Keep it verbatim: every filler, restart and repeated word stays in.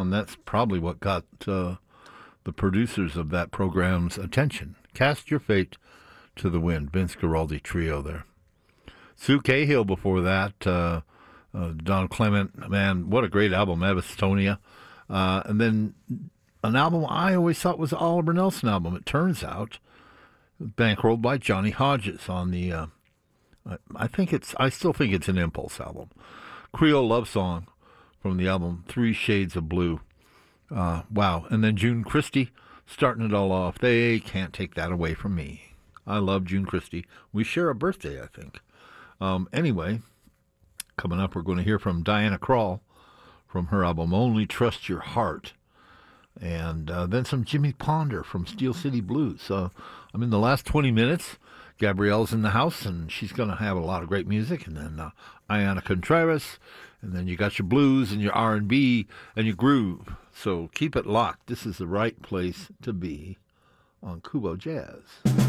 and that's probably what got uh, the producers of that program's attention. Cast Your Fate to the Wind, Vince Guaraldi Trio there. Sue Cahill before that, uh, uh, Don Clement, man, what a great album, Evastonia. Uh, and then an album I always thought was an Oliver Nelson album. It turns out, bankrolled by Johnny Hodges on the, uh, I think it's, I still think it's an Impulse album. Creole Love Song from the album Three Shades of Blue. Uh, wow. And then June Christy starting it all off. They can't take that away from me. I love June Christy. We share a birthday, I think. Um, anyway, coming up, we're going to hear from Diana Krall from her album Only Trust Your Heart. And uh, then some Jimmy Ponder from Steel City Blues. So I'm in the last twenty minutes. Gabrielle's in the house, and she's going to have a lot of great music. And then uh, Ayana Contreras. And then you got your blues and your R and B and your groove. So keep it locked. This is the right place to be on Kubo Jazz.